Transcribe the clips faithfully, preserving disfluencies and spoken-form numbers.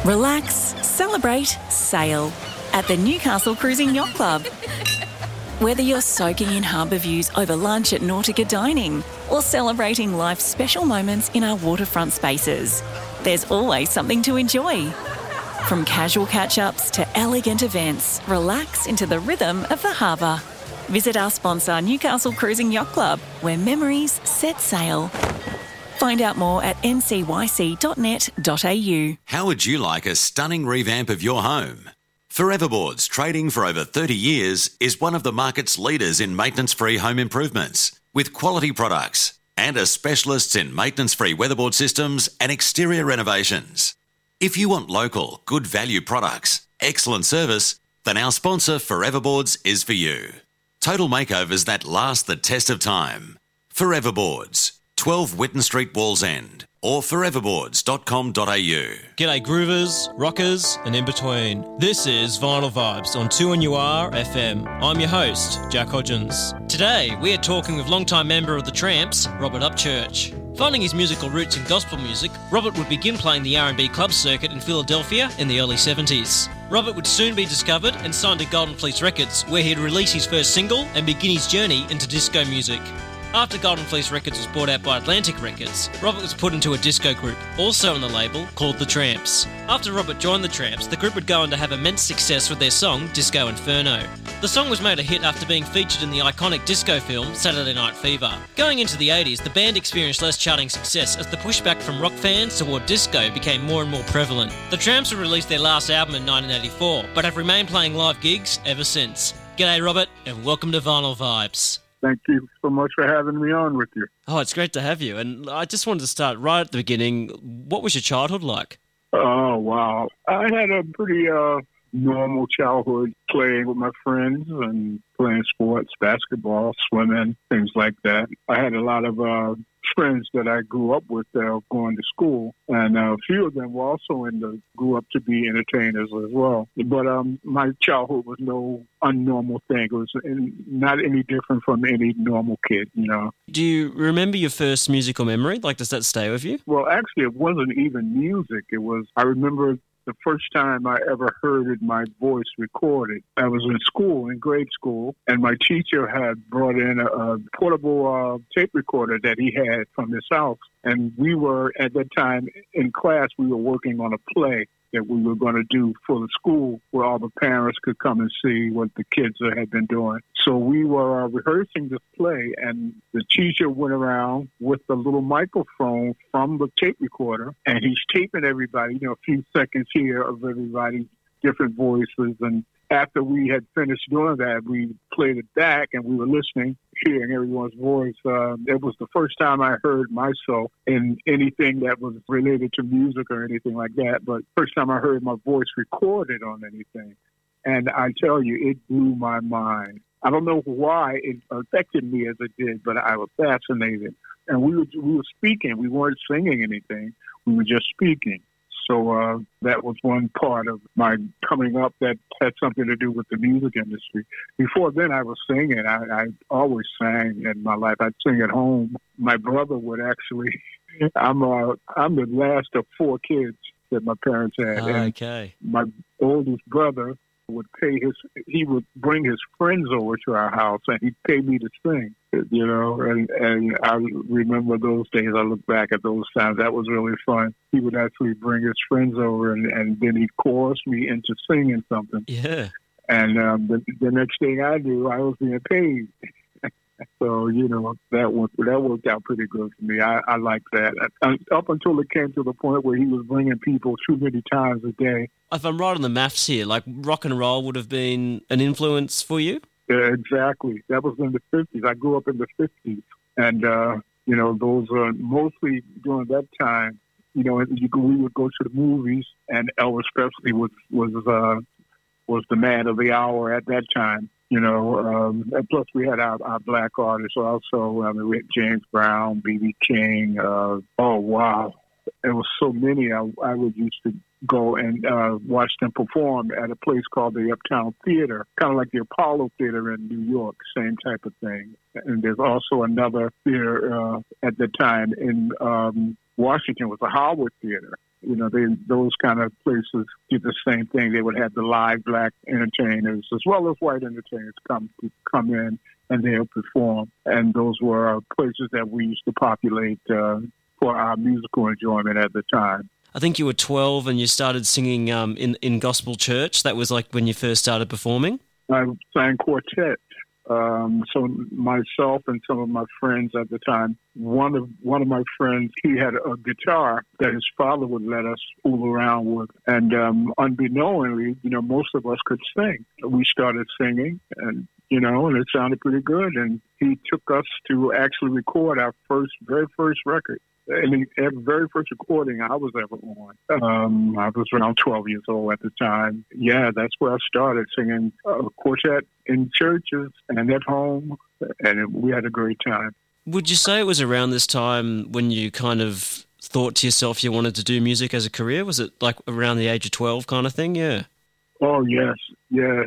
Relax, celebrate, sail at the Newcastle Cruising Yacht Club. Whether you're soaking in harbour views over lunch at Nautica Dining or celebrating life's special moments in our waterfront spaces, there's always something to enjoy. From casual catch-ups to elegant events, relax into the rhythm of the harbour. Visit our sponsor, Newcastle Cruising Yacht Club, where memories set sail. Find out more at n c y c dot net dot a u. How would you like a stunning revamp of your home? Foreverboards, trading for over thirty years, is one of the market's leaders in maintenance-free home improvements, with quality products and are specialists in maintenance-free weatherboard systems and exterior renovations. If you want local, good value products, excellent service, then our sponsor Foreverboards is for you. Total makeovers that last the test of time. Foreverboards, twelve Whitton Street, Wallsend, or foreverboards dot com dot a u. G'day groovers, rockers and in between. This is Vinyl Vibes on two N U R F M. I'm your host, Jack Hodgins. Today we are talking with longtime member of the Tramps, Robert Upchurch. Finding his musical roots in gospel music, Robert would begin playing the R and B club circuit in Philadelphia in the early seventies. Robert would soon be discovered and signed to Golden Fleece Records, where he'd release his first single and begin his journey into disco music. After Golden Fleece Records was bought out by Atlantic Records, Robert was put into a disco group, also on the label, called The Tramps. After Robert joined The Tramps, the group would go on to have immense success with their song, Disco Inferno. The song was made a hit after being featured in the iconic disco film, Saturday Night Fever. Going into the eighties, the band experienced less charting success as the pushback from rock fans toward disco became more and more prevalent. The Tramps would release their last album in nineteen eighty-four, but have remained playing live gigs ever since. G'day Robert, and welcome to Vinyl Vibes. Thank you so much for having me on with you. Oh, it's great to have you. And I just wanted to start right at the beginning. What was your childhood like? Oh, wow. I had a pretty uh, normal childhood, playing with my friends and playing sports, basketball, swimming, things like that. I had a lot of uh, friends that I grew up with that were going to school, and uh, a few of them were also in the, grew up to be entertainers as well. But um, my childhood was no unnormal thing. It was in, not any different from any normal kid, you know. Do you remember your first musical memory? Like, does that stay with you? Well, actually, it wasn't even music. It was, I remember the first time I ever heard my voice recorded. I was in school, in grade school, and my teacher had brought in a, a portable uh, tape recorder that he had from his house. And we were, at that time, in class, we were working on a play that we were going to do for the school where all the parents could come and see what the kids had been doing. So we were uh, rehearsing this play, and the teacher went around with the little microphone from the tape recorder, and he's taping everybody, you know, a few seconds here of everybody's different voices. And after we had finished doing that, we played it back, and we were listening, hearing everyone's voice. Uh, it was the first time I heard myself in anything that was related to music or anything like that, but first time I heard my voice recorded on anything. And I tell you, it blew my mind. I don't know why it affected me as it did, but I was fascinated. And we were, we were speaking. We weren't singing anything. We were just speaking. So uh, that was one part of my coming up that had something to do with the music industry. Before then, I was singing. I, I always sang in my life. I'd sing at home. My brother would actually, I'm uh, I'm the last of four kids that my parents had. Oh, and okay. My oldest brother would pay his, he would bring his friends over to our house, and he'd pay me to sing, you know, and, and I remember those days. I look back at those times. That was really fun. He would actually bring his friends over, and, and then he'd chorus me into singing something. Yeah. And um, the, the next thing I knew, I was being paid. So, you know, that worked, that worked out pretty good for me. I, I liked that. I, up until it came to the point where he was bringing people too many times a day. If I'm right on the maths here, like rock and roll would have been an influence for you? Yeah, exactly. That was in the fifties. I grew up in the fifties. And, uh, you know, those are mostly during that time, you know, you, we would go to the movies, and Elvis Presley was, was, uh, was the man of the hour at that time. You know, um, and plus we had our, our black artists also. I mean, we had James Brown, B B King. Uh, oh, wow. There was so many. I, I would used to go and uh, watch them perform at a place called the Uptown Theater, kind of like the Apollo Theater in New York, same type of thing. And there's also another theater uh, at the time in um, Washington was the Howard Theater. You know, they those kind of places did the same thing. They would have the live black entertainers as well as white entertainers come come in and they'll perform. And those were places that we used to populate uh, for our musical enjoyment at the time. I think you were twelve and you started singing um, in, in gospel church. That was like when you first started performing? I sang quartet. Um, so myself and some of my friends at the time, one of one of my friends, he had a guitar that his father would let us fool around with. And um, unbeknowingly, you know, most of us could sing. We started singing and, you know, and it sounded pretty good. And he took us to actually record our first, very first record. And the very first recording I was ever on, um, I was around twelve years old at the time. Yeah, that's where I started singing uh, quartet in churches and at home, and it, we had a great time. Would you say it was around this time when you kind of thought to yourself you wanted to do music as a career? Was it like around the age of twelve kind of thing? Yeah. Oh, yes, yes.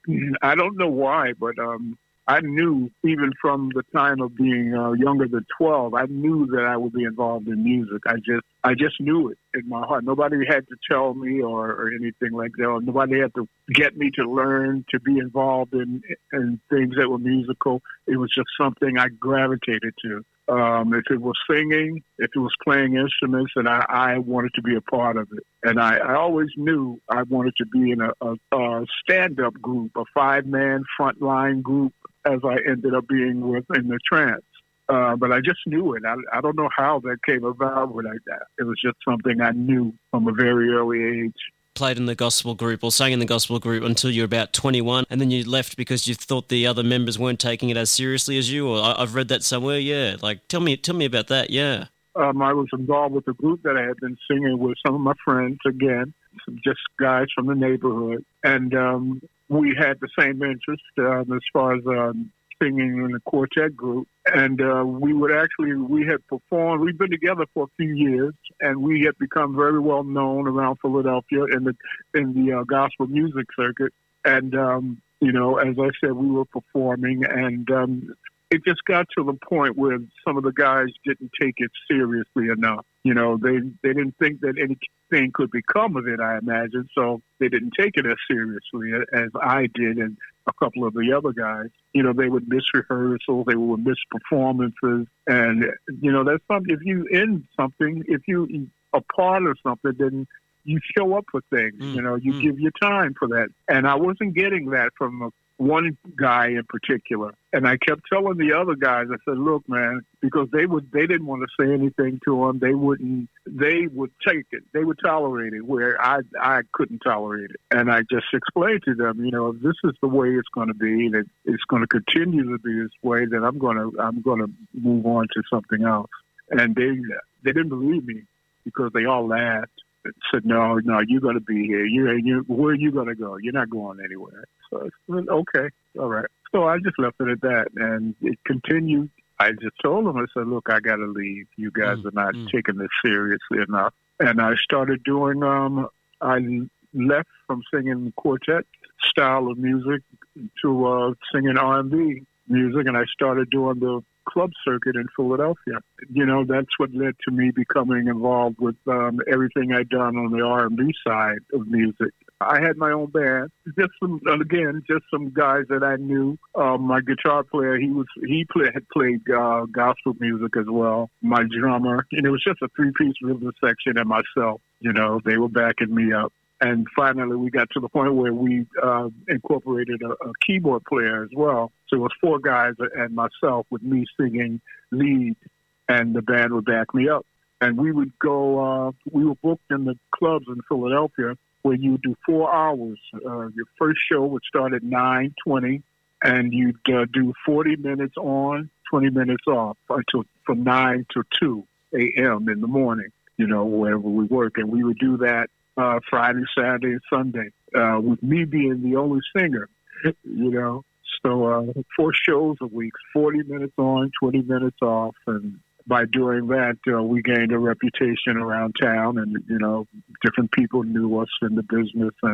I don't know why, but um, I knew even from the time of being uh, younger than twelve, I knew that I would be involved in music. I just I just knew it in my heart. Nobody had to tell me or, or anything like that. Or nobody had to get me to learn to be involved in, in things that were musical. It was just something I gravitated to. Um, if it was singing, if it was playing instruments, and I, I wanted to be a part of it. And I, I always knew I wanted to be in a, a, a stand-up group, a five-man frontline group, as I ended up being with in the Tramps. Uh, but I just knew it. I, I don't know how that came about, but I, it was just something I knew from a very early age. Played in the gospel group or sang in the gospel group until you were about twenty-one, and then you left because you thought the other members weren't taking it as seriously as you, or I, I've read that somewhere, yeah. Like, tell me tell me about that, yeah. Um, I was involved with a group that I had been singing with some of my friends, again, just guys from the neighborhood, and um, we had the same interest um, as far as um, singing in the quartet group. And uh, we would actually, we had performed, we'd been together for a few years, and we had become very well known around Philadelphia in the in the uh, gospel music circuit. And, um, you know, as I said, we were performing, and um, it just got to the point where some of the guys didn't take it seriously enough. You know, they, they didn't think that anything could become of it, I imagine, so they didn't take it as seriously as I did and a couple of the other guys. You know, they would miss rehearsals, they would miss performances, and, you know, that's something, if you in something, if you a part of something, then you show up for things, mm, you know, you mm. give your time for that. And I wasn't getting that from a one guy in particular. And I kept telling the other guys, I said, look, man, because they would, they didn't want to say anything to him. They wouldn't, they would take it. They would tolerate it where I, I couldn't tolerate it. And I just explained to them, you know, if this is the way it's going to be, that it's going to continue to be this way, then I'm going to, I'm going to move on to something else. And they, they didn't believe me because they all laughed. Said, no, no, you're going to be here. You, you, where are you going to go? You're not going anywhere. So I said, okay, all right. So I just left it at that, and it continued. I just told them, I said, look, I got to leave. You guys mm, are not mm. taking this seriously enough. And I started doing, um, I left from singing quartet style of music to uh, singing R and B music, and I started doing the club circuit in Philadelphia. You know, that's what led to me becoming involved with um, everything I'd done on the R and B side of music. I had my own band, just some, again, just some guys that I knew. Um, my guitar player, he was he play, had played uh, gospel music as well. My drummer, and it was just a three-piece rhythm section and myself. You know, they were backing me up. And finally, we got to the point where we uh, incorporated a, a keyboard player as well. So it was four guys and myself with me singing lead, and the band would back me up. And we would go, uh, we were booked in the clubs in Philadelphia where you do four hours. Uh, your first show would start at nine twenty, and you'd uh, do forty minutes on, twenty minutes off until from nine to two a.m. in the morning, you know, wherever we work. And we would do that Uh, Friday, Saturday, and Sunday, uh, with me being the only singer, you know. So uh, four shows a week, forty minutes on, twenty minutes off. And by doing that, uh, we gained a reputation around town, and, you know, different people knew us in the business. And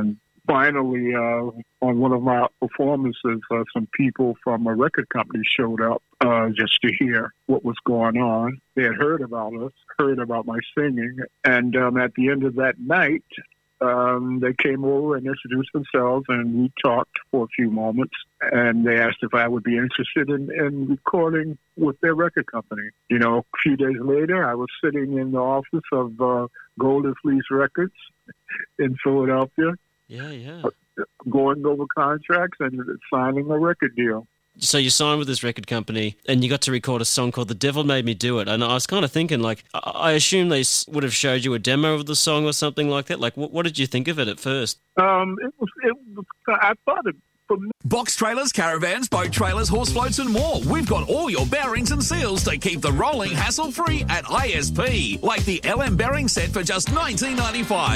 finally, uh, on one of my performances, uh, some people from a record company showed up uh, just to hear what was going on. They had heard about us, heard about my singing, and um, at the end of that night, um, they came over and introduced themselves, and we talked for a few moments, and they asked if I would be interested in, in recording with their record company. You know, a few days later, I was sitting in the office of uh, Golden Fleece Records in Philadelphia, Yeah, yeah. going over contracts and signing a record deal. So you signed with this record company and you got to record a song called The Devil Made Me Do It. And I was kind of thinking, like, I assume they would have showed you a demo of the song or something like that. Like, what, what did you think of it at first? Um, it was, it was, I thought it, for me, Box trailers, caravans, boat trailers, horse floats and more. We've got all your bearings and seals to keep the rolling hassle-free at I S P. Like the L M bearing set for just nineteen ninety-five.